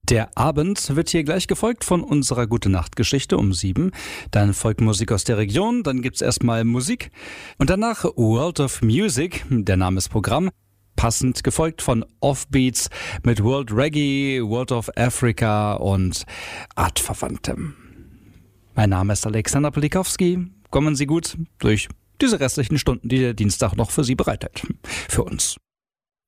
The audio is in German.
Der Abend wird hier gleich gefolgt von unserer Gute-Nacht-Geschichte um 7. Dann folgt Musik aus der Region, dann gibt's erstmal Musik und danach World of Music, der Name ist Programm. Passend gefolgt von Offbeats mit World Reggae, World of Africa und Artverwandtem. Mein Name ist Alexander Pelikowski. Kommen Sie gut durch diese restlichen Stunden, die der Dienstag noch für Sie bereithält. Für uns.